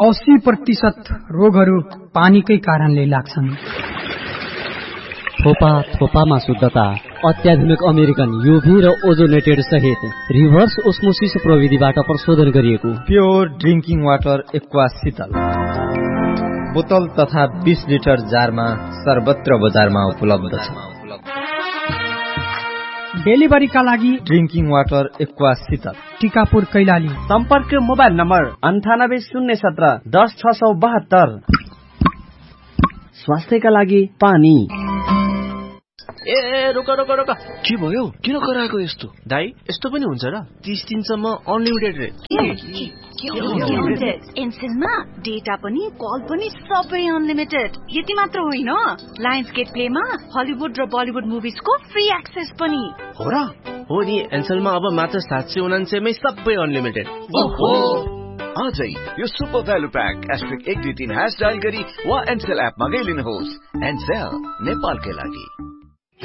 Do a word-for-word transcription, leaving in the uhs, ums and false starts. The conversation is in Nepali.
अस्सी प्रतिशत रोगहरू पानीकै कारणले लाग्छन्। थोपा थोपामा शुद्धता, अत्याधुनिक अमेरिकन युभी र ओजोनेटेड सहित रिभर्स ओस्मोसिस प्रविधिबाट प्रशोधन गरिएको प्योर ड्रिंकिङ वाटर एक्वा शीतल बोतल तथा बीस लिटर जारमा सर्वत्र बजारमा उपलब्ध छ। डेलिभरीका लागि ड्रिंकिङ वाटर एक्वा शीतल टिकापुर कैलाली। सम्पर्क मोबाइल नम्बर अन्ठानब्बे शून्य सत्र दस छ सौ बहत्तर। स्वास्थ्यका लागि पानी। ए रोक रोक रोक के भयो? किन कराएको यस्तो? दाइ यस्तो पनि हुन्छ र? तीस दिनसम्म अनलिमिटेड रे। एनसेलमा डेटा पनि कल पनि सबै अनलिमिटेड। यति मात्र होइन, लायन्सगेट प्लेमा हलिउड र बलिउड मुभिजको फ्री एक्सेस पनि हो र? हो नि, एनसेलमा अब मात्र सात सय उनान्सयमै सबै अनलिमिटेड। ओहो, आजै यो सुपर भ्यालु प्याक एस्ट्रिक एक दुई तीन ह्यास डायल गरी वा एनसेल एप मा गइलिनुहोस्। एनसेल नेपालकै लागि।